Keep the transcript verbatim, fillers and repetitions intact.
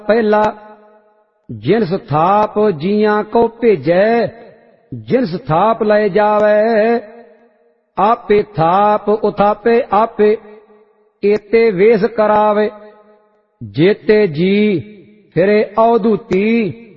ਪਹਿਲਾ ਜਿਨਸ ਥਾਪ ਜੀਆਂ ਕੋ ਭੇਜੈ, ਜਿਨਸ ਥਾਪ ਲਏ ਜਾਵੈ। ਆਪੇ ਥਾਪ ਉਥਾਪੇ ਆਪੇ, ਏਤੇ ਵੇਸ ਕਰਾਵੇ। ਜੇਤੇ ਜੀ ਫਿਰੇ ਅਵਧੂਤੀ,